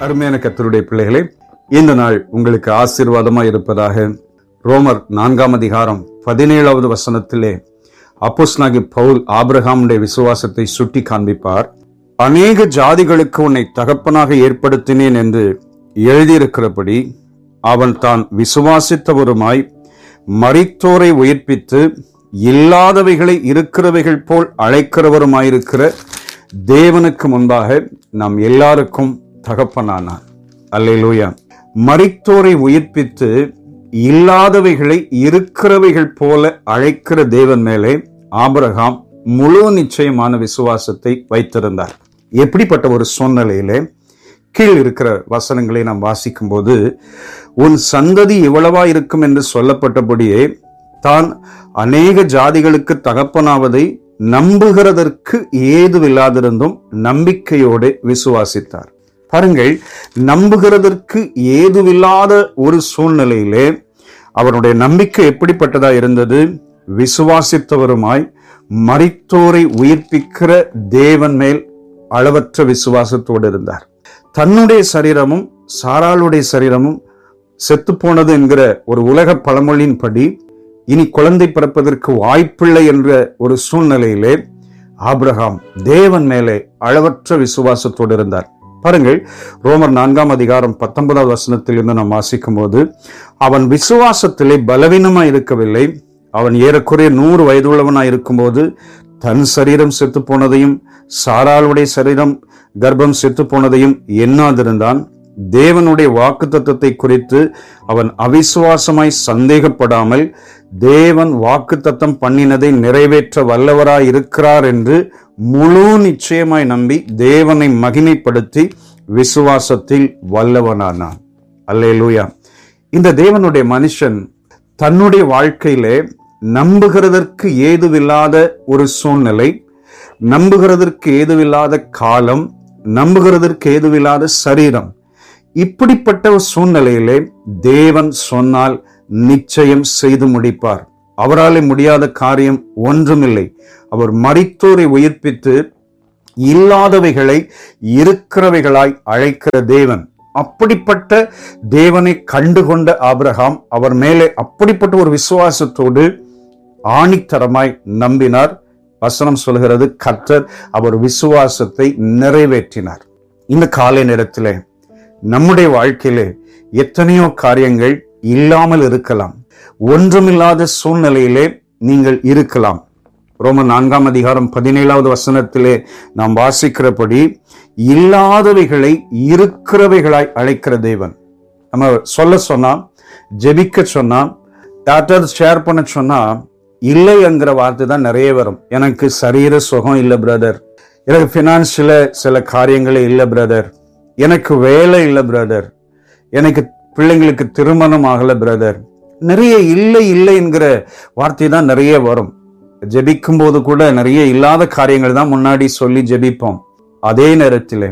அருமையான கர்த்தருடைய பிள்ளைகளே, இந்த நாள் உங்களுக்கு ஆசீர்வாதமாய் இருப்பதாக. ரோமர் 4ஆம் அதிகாரம் 17வது வசனத்திலே அப்போஸ்தலனாகிய பவுல் ஆபிரகாமுடைய விசுவாசத்தை சுட்டி காண்பிப்பார். அநேக ஜாதிகளுக்கு உன்னை தகப்பனாக ஏற்படுத்தினேன் என்று எழுதியிருக்கிறபடி அவன் தான் விசுவாசித்தவருமாய் மரித்தோரை உயிர்ப்பித்து இல்லாதவைகளை இருக்கிறவைகள் போல் அழைக்கிறவருமாயிருக்கிற தேவனுக்கு முன்பாக நாம் எல்லாருக்கும் தகப்பனானார். அல்லேலூயா. மரித்தோரை உயிர்ப்பித்து இல்லாதவைகளை இருக்கிறவைகள் போல அழைக்கிற தேவன் மேலே ஆபிரகாம் முழு நிச்சயமான விசுவாசத்தை வைத்திருந்தார். எப்படிப்பட்ட ஒரு சூழ்நிலையிலே கீழ் இருக்கிற வசனங்களை நாம் வாசிக்கும் போது, உன் சந்ததி இவ்வளவா இருக்கும் என்று சொல்லப்பட்டபடியே தான் அநேக ஜாதிகளுக்கு தகப்பனாவதை நம்புகிறதற்கு ஏதுவில்லாதிருந்தும் நம்பிக்கையோடு விசுவாசித்தார். பாருங்கள், நம்புகிறதற்கு ஏதுவில்லாத ஒரு சூழ்நிலையிலே அவருடைய நம்பிக்கை எப்படிப்பட்டதா இருந்தது? விசுவாசித்தவருமாய் மரித்தோரை உயிர்ப்பிக்கிற தேவன் மேல் அளவற்ற விசுவாசத்தோடு இருந்தார். தன்னுடைய சரீரமும் சாராளுடைய சரீரமும் செத்து போனது என்கிற ஒரு உலக பழமொழியின்படி இனி குழந்தை பிறப்பதற்கு வாய்ப்பில்லை என்ற ஒரு சூழ்நிலையிலே ஆபிரகாம் தேவன் மேலே அளவற்ற விசுவாசத்தோடு இருந்தார். பாருங்கள், ரோமர் 4ஆம் அதிகாரம் 19வது வசனத்தில் இருந்து நாம் வாசிக்கும் போது, அவன் விசுவாசத்திலே பலவீனமாய் இருக்கவில்லை. அவன் ஏறக்குறைய 100 வயதுள்ளவனாய் இருக்கும்போது தன் சரீரம் செத்து போனதையும் சாராளுடைய சரீரம் கர்ப்பம் செத்து போனதையும் எண்ணாதிருந்தான். தேவனுடைய வாக்குத்தத்தத்தை குறித்து அவன் அவிசுவாசமாய் சந்தேகப்படாமல் தேவன் வாக்குத்தத்தம் பண்ணினதை நிறைவேற்ற வல்லவராய் இருக்கிறார் என்று முழு நிச்சயமாய் நம்பி தேவனை மகிமைப்படுத்தி விசுவாசத்தில் வல்லவனானான். அல்லேலூயா. இந்த தேவனுடைய மனுஷன் தன்னுடைய வாழ்க்கையிலே நம்புகிறதற்கு ஏதுவில்லாத ஒரு சூழ்நிலை, நம்புகிறதற்கு ஏதுவில்லாத காலம், நம்புகிறதற்கு ஏதுவில்லாத சரீரம், இப்படிப்பட்ட ஒரு சூழ்நிலையிலே தேவன் சொன்னால் நிச்சயம் செய்து முடிப்பார். அவராலே முடியாத காரியம் ஒன்றுமில்லை. அவர் மரித்தோரை உயிர்ப்பித்து இல்லாதவைகளை இருக்கிறவைகளாய் அழைக்கிற தேவன். அப்படிப்பட்ட தேவனை கண்டுகொண்ட ஆபிரகாம் அவர் மேலே அப்படிப்பட்ட ஒரு விசுவாசத்தோடு ஆணித்தரமாய் நம்பினார். வசனம் சொல்கிறது, கர்த்தர் அவர் விசுவாசத்தை நிறைவேற்றினார். இந்த காலை நேரத்திலே நம்முடைய வாழ்க்கையிலே எத்தனையோ காரியங்கள் இல்லாமல் இருக்கலாம். ஒன்றுமில்லாத சூழ்நிலையிலே நீங்கள் இருக்கலாம். ரோமர் 4ஆம் அதிகாரம் 17வது வசனத்திலே நாம் வாசிக்கிறபடி இல்லாதவைகளை இருக்கிறவைகளாய் அழைக்கிற தேவன். நம்ம சொல்ல சொன்னா, ஜெபிக்க சொன்னா, யார்ட்டாவது ஷேர் பண்ண சொன்னா இல்லை என்கிற வார்த்தை தான் நிறைய வரும். எனக்கு சரீர சுகம் இல்லை பிரதர், எனக்கு பினான்சியல சில காரியங்களே இல்லை பிரதர், எனக்கு வேலை இல்லை பிரதர், எனக்கு பிள்ளைங்களுக்கு திருமணம் ஆகல பிரதர். நிறைய இல்லை இல்லை என்கிற வார்த்தை தான் நிறைய வரும். ஜெபிக்கும் போது கூட நிறைய இல்லாத காரியங்கள் தான் முன்னாடி சொல்லி ஜெபிப்போம். அதே நேரத்தில்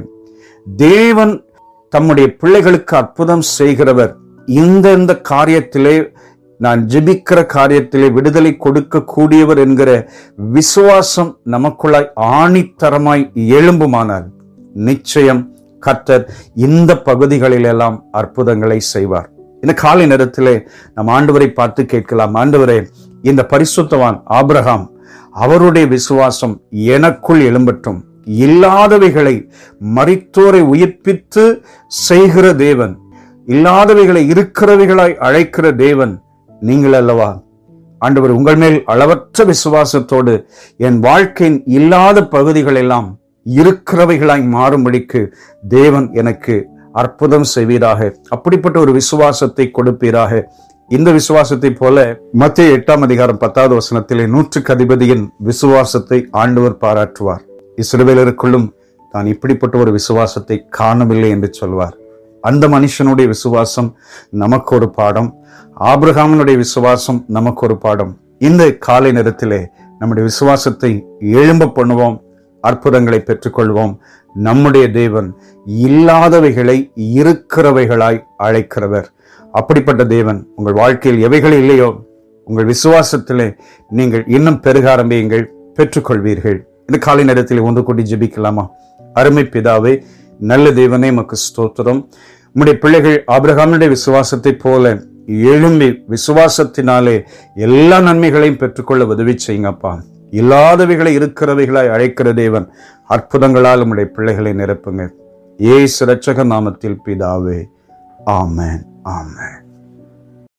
தேவன் தம்முடைய பிள்ளைகளுக்கு அற்புதம் செய்கிறவர். இந்த காரியத்திலே, நான் ஜெபிக்கிற காரியத்திலே விடுதலை கொடுக்க கூடியவர் என்கிற விசுவாசம் நமக்குள்ளாய் ஆணித்தரமாய் எழும்புமானால் நிச்சயம் கர்த்தர் இந்த பகுதிகளிலெல்லாம் அற்புதங்களை செய்வார். இந்த காலை நேரத்திலே நம் ஆண்டவரை பார்த்து கேட்கலாம், ஆண்டவரே, இந்த பரிசுத்தவான் ஆபிரகாம் அவருடைய விசுவாசம் எனக்குள் எழும்பட்டும். இல்லாதவைகளை மரித்தோரை உயிர்ப்பித்து செய்கிற தேவன், இல்லாதவைகளை இருக்கிறவைகளாய் அழைக்கிற தேவன் நீங்கள் அல்லவா? ஆண்டவர், உங்கள் மேல் அளவற்ற விசுவாசத்தோடு என் வாழ்க்கையின் இல்லாத பகுதிகள் எல்லாம் இருக்கிறவைகளாய் மாறும்படிக்கு தேவன் எனக்கு அற்புதம் செய்வீராக. அப்படிப்பட்ட ஒரு விசுவாசத்தை கொடுப்பீராக. இந்த விசுவாசத்தை போல மத்தேயு 8ஆம் அதிகாரம் 10வது வசனத்திலே 100க்கு அதிபதியின் விசுவாசத்தை ஆண்டவர் பாராட்டுவார். இஸ்ரவேலருக்குள்ளும் தான் இப்படிப்பட்ட ஒரு விசுவாசத்தை காணவில்லை என்று சொல்வார். அந்த மனுஷனுடைய விசுவாசம் நமக்கு ஒரு பாடம், ஆபிரகாமினுடைய விசுவாசம் நமக்கு ஒரு பாடம். இந்த காலை நேரத்திலே நம்முடைய விசுவாசத்தை எழும்ப பண்ணுவோம், அற்புதங்களை பெற்றுக்கொள்வோம். நம்முடைய தேவன் இல்லாதவைகளை இருக்கிறவைகளாய் அழைக்கிறவர். அப்படிப்பட்ட தேவன் உங்கள் வாழ்க்கையில் எவைகள் இல்லையோ உங்கள் விசுவாசத்திலே நீங்கள் இன்னும் பெருக ஆரம்பியுங்கள், பெற்றுக்கொள்வீர்கள். இந்த காலை நேரத்தில் ஒன்று கூட்டி ஜெபிக்கலாமா? அருமை பிதாவே, நல்ல தேவனே, உமக்கு ஸ்தோத்திரம். உம்முடைய பிள்ளைகள் ஆபிரகாமுடைய விசுவாசத்தை போல எழும்பி விசுவாசத்தினாலே எல்லா நன்மைகளையும் பெற்றுக்கொள்ள உதவி செய்யுங்கப்பா. இல்லாதவைகளை இருக்கிறவைகளாய் அழைக்கிற தேவன், அற்புதங்களால் உம்முடைய பிள்ளைகளை நிரப்புங்க. இயேசு இரட்சகர் நாமத்தில் பிதாவே, ஆமென், ஆமென்.